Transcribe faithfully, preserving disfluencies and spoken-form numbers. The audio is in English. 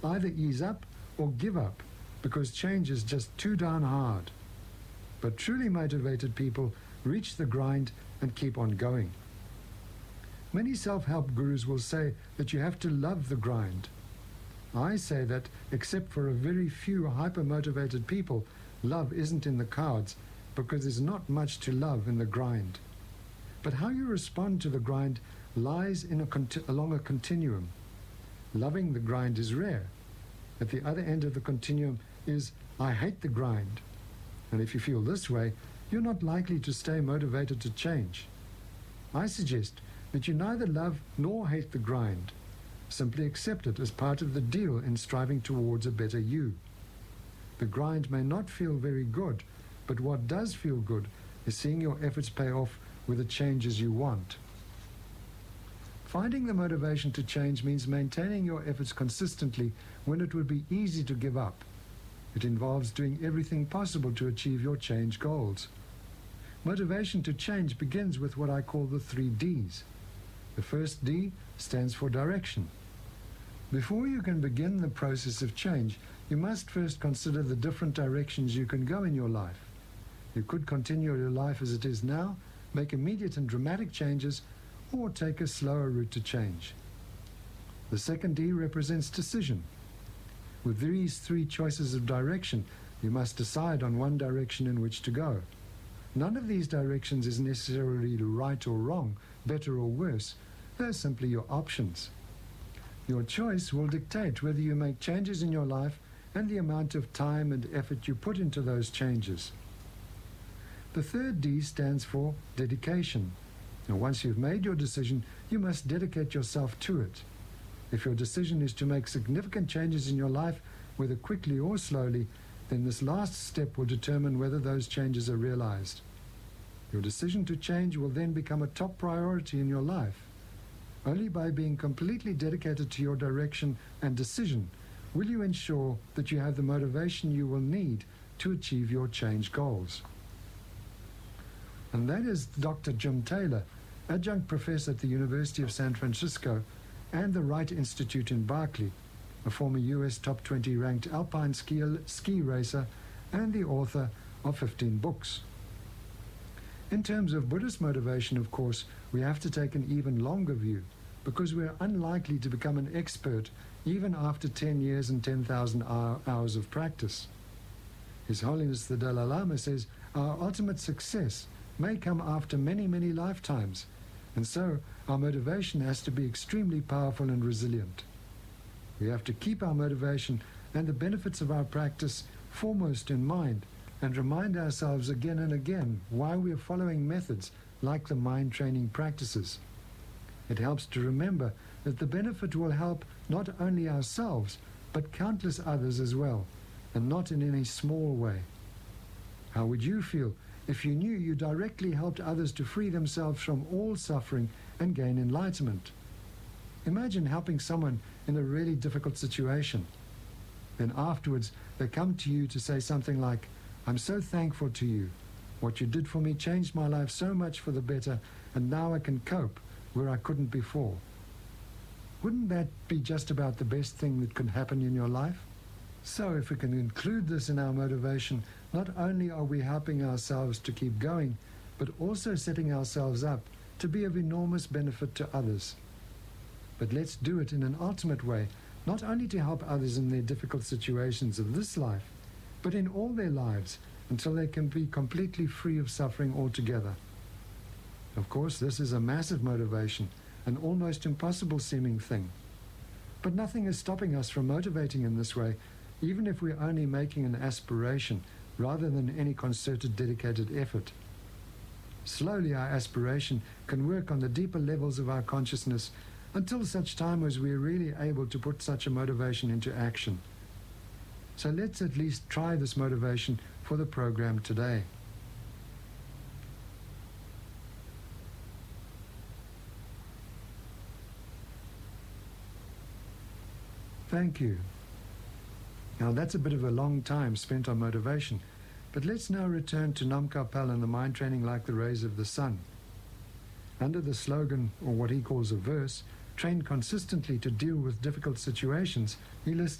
either ease up or give up because change is just too darn hard. But truly motivated people reach the grind and keep on going. Many self-help gurus will say that you have to love the grind. I say that, except for a very few hyper-motivated people, love isn't in the cards because there's not much to love in the grind. But how you respond to the grind lies in a conti- along a continuum. Loving the grind is rare. At the other end of the continuum is, I hate the grind. And if you feel this way, you're not likely to stay motivated to change. I suggest that you neither love nor hate the grind. Simply accept it as part of the deal in striving towards a better you. The grind may not feel very good, but what does feel good is seeing your efforts pay off with the changes you want. Finding the motivation to change means maintaining your efforts consistently when it would be easy to give up. It involves doing everything possible to achieve your change goals. Motivation to change begins with what I call the three Ds. The first D stands for direction. Before you can begin the process of change, you must first consider the different directions you can go in your life. You could continue your life as it is now, make immediate and dramatic changes, or take a slower route to change. The second D represents decision. With these three choices of direction, you must decide on one direction in which to go. None of these directions is necessarily right or wrong, better or worse. They're simply your options. Your choice will dictate whether you make changes in your life and the amount of time and effort you put into those changes. The third D stands for dedication. Now, once you've made your decision, you must dedicate yourself to it. If your decision is to make significant changes in your life, whether quickly or slowly, then this last step will determine whether those changes are realized. Your decision to change will then become a top priority in your life. Only by being completely dedicated to your direction and decision will you ensure that you have the motivation you will need to achieve your change goals. And that is Doctor Jim Taylor, adjunct professor at the University of San Francisco and the Wright Institute in Berkeley, a former U S top twenty ranked alpine ski, ski racer and the author of fifteen books. In terms of Buddhist motivation, of course, we have to take an even longer view because we are unlikely to become an expert even after ten years and ten thousand hours of practice. His Holiness the Dalai Lama says our ultimate success may come after many, many lifetimes, and so our motivation has to be extremely powerful and resilient. We have to keep our motivation and the benefits of our practice foremost in mind and remind ourselves again and again why we are following methods like the mind training practices. It helps to remember that the benefit will help not only ourselves but countless others as well, and not in any small way. How would you feel if you knew you directly helped others to free themselves from all suffering and gain enlightenment? Imagine helping someone in a really difficult situation. Then afterwards, they come to you to say something like, "I'm so thankful to you. What you did for me changed my life so much for the better, and now I can cope where I couldn't before." Wouldn't that be just about the best thing that could happen in your life? So if we can include this in our motivation, not only are we helping ourselves to keep going, but also setting ourselves up to be of enormous benefit to others. But let's do it in an ultimate way, not only to help others in their difficult situations of this life, but in all their lives until they can be completely free of suffering altogether. Of course, this is a massive motivation, an almost impossible seeming thing. But nothing is stopping us from motivating in this way, even if we're only making an aspiration rather than any concerted, dedicated effort. Slowly, our aspiration can work on the deeper levels of our consciousness until such time as we're really able to put such a motivation into action. So let's at least try this motivation for the program today. Thank you. Now that's a bit of a long time spent on motivation, but let's now return to Nam Kapal and the mind training like the rays of the sun. Under the slogan, or what he calls a verse, train consistently to deal with difficult situations, he lists